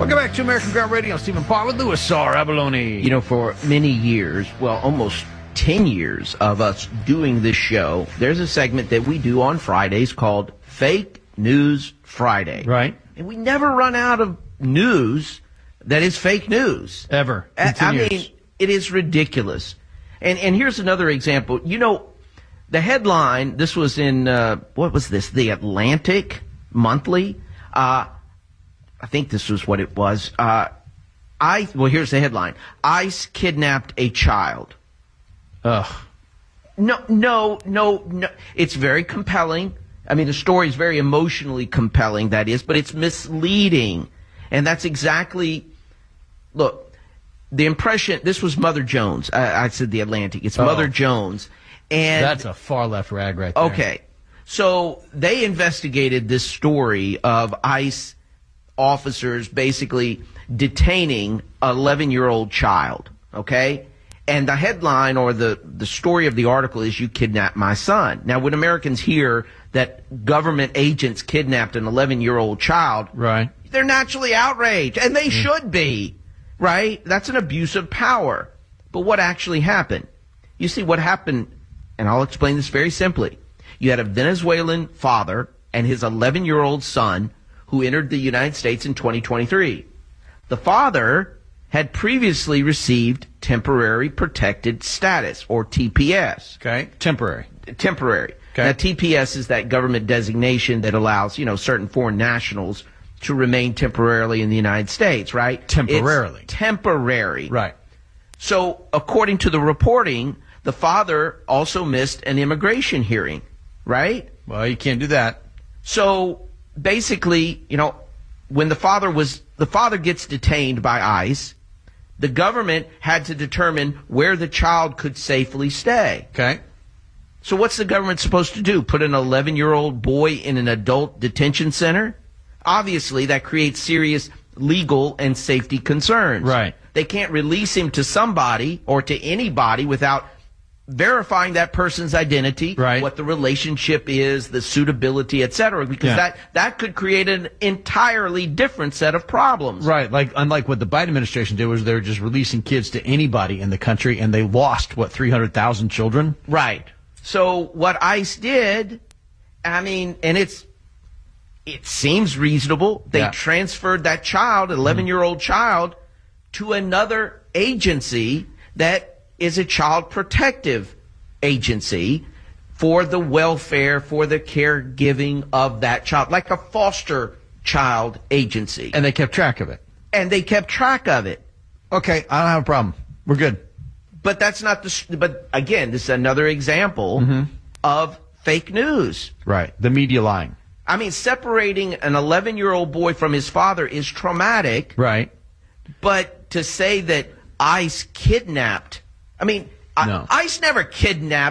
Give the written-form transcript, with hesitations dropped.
Welcome back to American Ground Radio. Stephen Parr with Louis Saar Abalone. You know, for many years, well, almost 10 years of us doing this show, there's a segment that we do on Fridays called Fake News Friday. Right. And we never run out of news that is fake news. Ever. I mean, it is ridiculous. And here's another example. You know, the headline, this was in, what was this? The Atlantic Monthly. I think this was what it was. Well, here's the headline. ICE kidnapped a child. Ugh. No. It's very compelling. I mean, the story is very emotionally compelling, that is, but it's misleading. And that's exactly, look, the impression, this was Mother Jones. I said the Atlantic. It's Mother Jones. And that's a far left rag right there. Okay. So they investigated this story of ICE officers basically detaining an 11-year-old child, okay? And the headline or the story of the article is, "You kidnapped my son." Now, when Americans hear that government agents kidnapped an 11-year-old child, right, they're naturally outraged, and they should be, right? That's an abuse of power. But what actually happened? You see, what happened, and I'll explain this very simply. You had a Venezuelan father and his 11-year-old son who entered the United States in 2023. The father had previously received temporary protected status, or TPS. Okay. Temporary. Okay. Now, TPS is that government designation that allows, certain foreign nationals to remain temporarily in the United States, right? Temporarily. It's temporary. Right. So, according to the reporting, the father also missed an immigration hearing, right? Well, you can't do that. So, basically, when the father gets detained by ICE, the government had to determine where the child could safely stay. Okay. So what's the government supposed to do? Put an 11-year-old boy in an adult detention center? Obviously, that creates serious legal and safety concerns. Right. They can't release him to somebody or to anybody without verifying that person's identity, right, what the relationship is, the suitability, et cetera, because that could create an entirely different set of problems. Right. Unlike what the Biden administration did, was they were just releasing kids to anybody in the country, and they lost, 300,000 children? Right. So what ICE did, and it seems reasonable. They transferred that child, 11-year-old child, to another agency that is a child protective agency for the welfare, for the caregiving of that child, like a foster child agency. And they kept track of it. Okay, I don't have a problem. We're good. But that's not but again, this is another example of fake news. Right. The media lying. Separating an 11-year-old boy from his father is traumatic. Right. But to say that ICE kidnapped, no. ICE never kidnapped